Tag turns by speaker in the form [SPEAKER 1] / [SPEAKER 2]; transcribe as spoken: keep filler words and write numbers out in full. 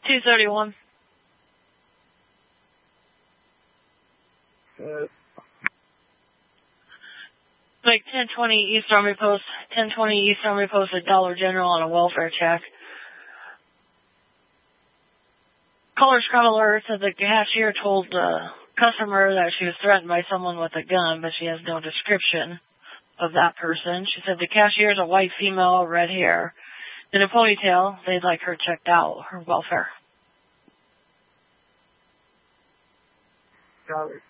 [SPEAKER 1] two thirty-one.
[SPEAKER 2] Uh,
[SPEAKER 1] Like ten twenty East Army Post, ten twenty East Army Post at Dollar General on a welfare check. Caller's got alert that the cashier told the customer that she was threatened by someone with a gun, but she has no description of that person. She said the cashier is a white female, red hair, in a ponytail. They'd like her checked out, her welfare.
[SPEAKER 2] got it.